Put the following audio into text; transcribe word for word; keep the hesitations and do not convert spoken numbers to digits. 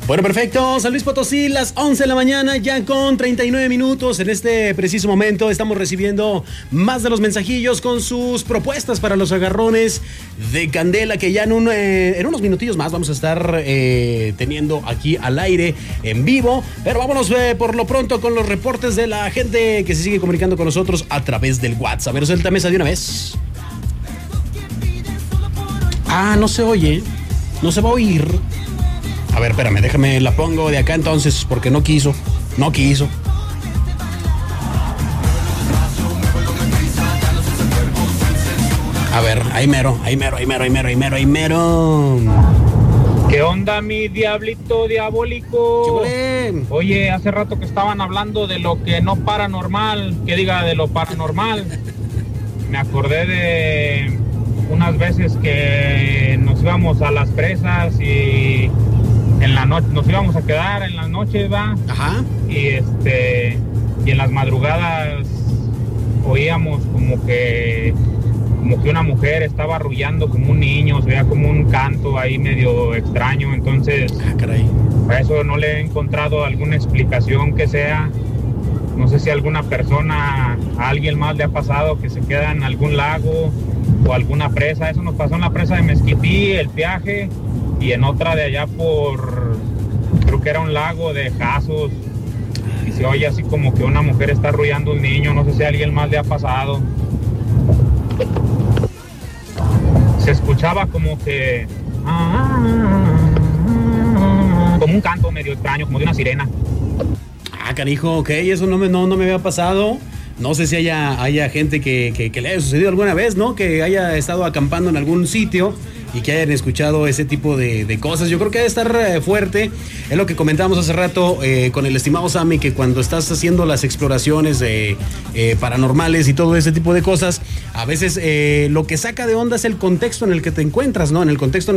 Bueno, perfecto. San Luis Potosí, las once de la mañana, ya con treinta y nueve minutos. En este preciso momento estamos recibiendo más de los mensajillos con sus propuestas para los agarrones de candela, que ya en, un, eh, en unos minutillos más vamos a estar eh, teniendo aquí al aire en vivo. Pero vámonos eh, por lo pronto con los reportes de la gente que se sigue comunicando con nosotros a través del WhatsApp. A ver, suelta mesa de una vez. Ah, no se oye. No se va a oír. A ver, espérame, déjame, la pongo de acá entonces, porque no quiso, no quiso. A ver, ahí mero, ahí mero, ahí mero, ahí mero, ahí mero, ahí mero. ¿Qué onda, mi diablito diabólico? ¿Qué? Oye, hace rato que estaban hablando de lo que no paranormal, que diga de lo paranormal. Me acordé de unas veces que nos íbamos a las presas y en la noche nos íbamos a quedar en las noches, va. Ajá. Y este y en las madrugadas oíamos como que como que una mujer estaba arrullando como un niño, se veía como un canto ahí medio extraño. Entonces, ah, caray. Para eso no le he encontrado alguna explicación que sea. No sé si alguna persona, a alguien más le ha pasado que se queda en algún lago o alguna presa. Eso nos pasó en la presa de Mezquití, El Piaje, y en otra de allá por, creo que era un lago de Jazos, y se oye así como que una mujer está arrullando un niño. No sé si a alguien más le ha pasado. Se escuchaba como que como un canto medio extraño, como de una sirena. Ah, canijo, ok, eso no me, no, no me había pasado. No sé si haya, haya gente que, que, que le haya sucedido alguna vez, ¿no? Que haya estado acampando en algún sitio y que hayan escuchado ese tipo de, de cosas. Yo creo que debe estar eh, fuerte. Es lo que comentábamos hace rato eh, con el estimado Sammy, que cuando estás haciendo las exploraciones eh, eh, paranormales y todo ese tipo de cosas, a veces eh, lo que saca de onda es el contexto en el que te encuentras, ¿no? En el contexto